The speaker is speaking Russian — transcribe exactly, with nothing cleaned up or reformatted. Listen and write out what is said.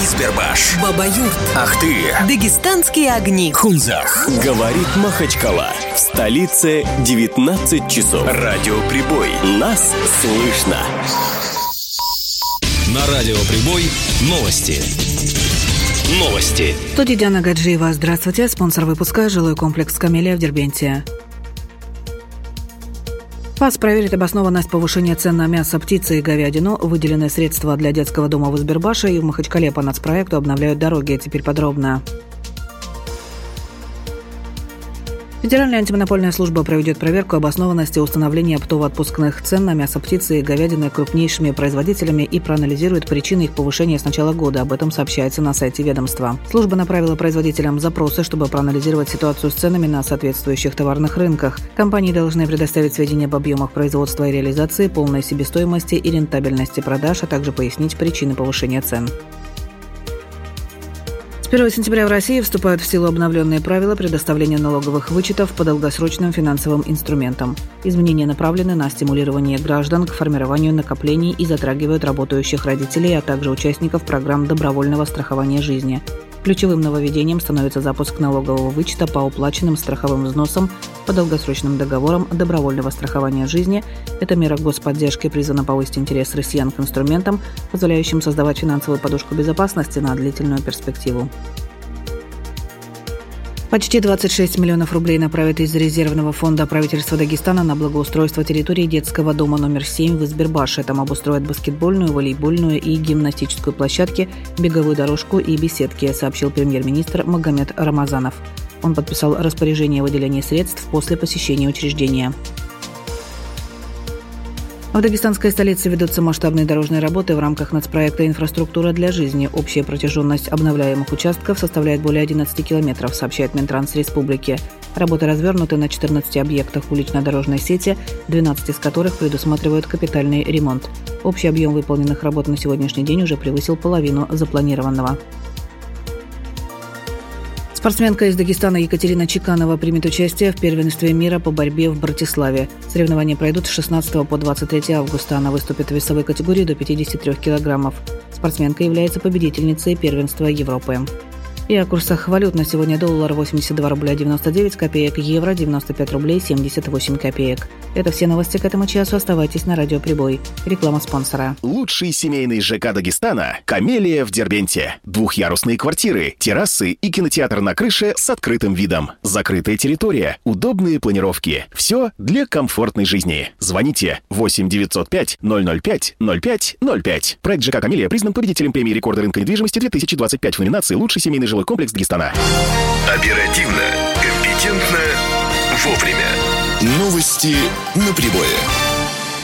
Избербаш, Бабаюрт, Ахты, Дагестанские огни, Хунзах. Говорит Махачкала. В столице девятнадцать часов. Радиоприбой. Нас слышно. На Радиоприбой новости. Новости. В студии Диана Гаджиева. Здравствуйте. Спонсор выпуска – жилой комплекс «Камелия» в Дербенте. ФАС проверит обоснованность повышения цен на мясо, птицы и говядину. Выделенные средства для детского дома в Избербаше и в Махачкале по нацпроекту обновляют дороги. Теперь подробно. Федеральная антимонопольная служба проведет проверку обоснованности установления оптово-отпускных цен на мясо, птицы и говядины крупнейшими производителями и проанализирует причины их повышения с начала года. Об этом сообщается на сайте ведомства. Служба направила производителям запросы, чтобы проанализировать ситуацию с ценами на соответствующих товарных рынках. Компании должны предоставить сведения об объемах производства и реализации, полной себестоимости и рентабельности продаж, а также пояснить причины повышения цен. С первого сентября в России вступают в силу обновленные правила предоставления налоговых вычетов по долгосрочным финансовым инструментам. Изменения направлены на стимулирование граждан к формированию накоплений и затрагивают работающих родителей, а также участников программ добровольного страхования жизни. Ключевым нововведением становится запуск налогового вычета по уплаченным страховым взносам по долгосрочным договорам добровольного страхования жизни. Эта мера господдержки призвана повысить интерес россиян к инструментам, позволяющим создавать финансовую подушку безопасности на длительную перспективу. Почти двадцать шесть миллионов рублей направят из резервного фонда правительства Дагестана на благоустройство территории детского дома номер семь в Избербаше. Там обустроят баскетбольную, волейбольную и гимнастическую площадки, беговую дорожку и беседки, сообщил премьер-министр Магомед Рамазанов. Он подписал распоряжение о выделении средств после посещения учреждения. В дагестанской столице ведутся масштабные дорожные работы в рамках нацпроекта «Инфраструктура для жизни». Общая протяженность обновляемых участков составляет более одиннадцати километров, сообщает Минтранс Республики. Работы развернуты на четырнадцати объектах улично-дорожной сети, двенадцать из которых предусматривают капитальный ремонт. Общий объем выполненных работ на сегодняшний день уже превысил половину запланированного. Спортсменка из Дагестана Екатерина Чеканова примет участие в первенстве мира по борьбе в Братиславе. Соревнования пройдут с шестнадцатого по двадцать третье августа. Она выступит в весовой категории до пятидесяти трёх килограммов. Спортсменка является победительницей первенства Европы. И о курсах валют на сегодня: доллар восемьдесят два рубля девяносто девять копеек, евро девяносто пять рублей семьдесят восемь копеек. Это все новости к этому часу. Оставайтесь на Радиоприбой. Реклама спонсора. Лучший семейный ЖК Дагестана – «Камелия» в Дербенте. Двухъярусные квартиры, террасы и кинотеатр на крыше с открытым видом. Закрытая территория, удобные планировки. Все для комфортной жизни. Звоните восемь девятьсот пять ноль ноль пять ноль пять ноль пять. Проект ЖК «Камелия» признан победителем премии рекорда рынка недвижимости две тысячи двадцать пять в номинации «Лучший семейный жилой комплекс Дагестана». Оперативно, компетентно, вовремя. Новости на прибое.